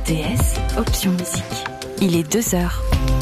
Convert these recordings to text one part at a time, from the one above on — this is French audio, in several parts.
RTS, option musique. Il est 2h.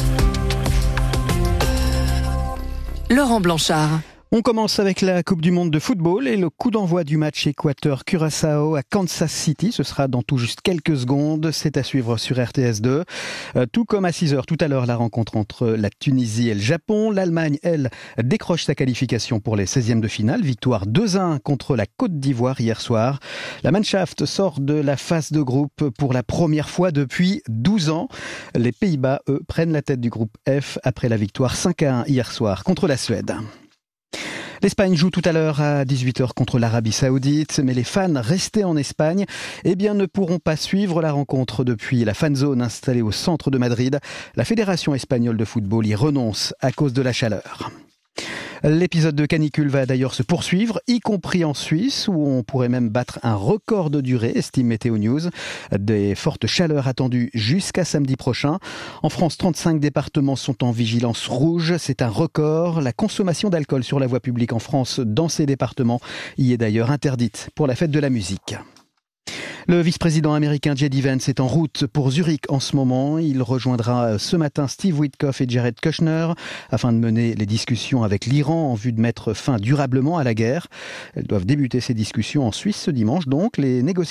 Laurent Blanchard. On commence avec la Coupe du Monde de football et le coup d'envoi du match Équateur-Curaçao à Kansas City. Ce sera dans tout juste quelques secondes. C'est à suivre sur RTS2. Tout comme à 6h tout à l'heure, la rencontre entre la Tunisie et le Japon. L'Allemagne, elle, décroche sa qualification pour les 16e de finale. Victoire 2-1 contre la Côte d'Ivoire hier soir. La Mannschaft sort de la phase de groupe pour la première fois depuis 12 ans. Les Pays-Bas, eux, prennent la tête du groupe F après la victoire 5-1 hier soir contre la Suède. L'Espagne joue tout à l'heure à 18h contre l'Arabie Saoudite, mais les fans restés en Espagne ne pourront pas suivre la rencontre depuis la fan zone installée au centre de Madrid. La Fédération espagnole de football y renonce à cause de la chaleur. L'épisode de canicule va d'ailleurs se poursuivre, y compris en Suisse, où on pourrait même battre un record de durée, estime Météo News. Des fortes chaleurs attendues jusqu'à samedi prochain. En France, 35 départements sont en vigilance rouge. C'est un record. La consommation d'alcool sur la voie publique en France, dans ces départements, y est d'ailleurs interdite pour la fête de la musique. Le vice-président américain J.D. Vance est en route pour Zurich en ce moment. Il rejoindra ce matin Steve Witkoff et Jared Kushner afin de mener les discussions avec l'Iran en vue de mettre fin durablement à la guerre. Elles doivent débuter ces discussions en Suisse ce dimanche. Donc, les négociations